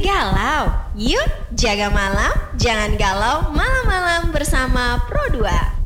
galau? Yuk jaga malam, jangan galau malam-malam bersama Pro 2.